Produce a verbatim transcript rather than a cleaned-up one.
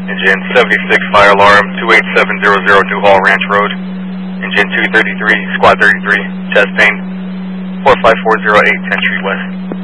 Engine seventy-six, fire alarm, two eight seven zero zero New Hall Ranch Road. Engine two thirty-three, squad thirty-three, chest pain, four five four zero eight, tenth Street West.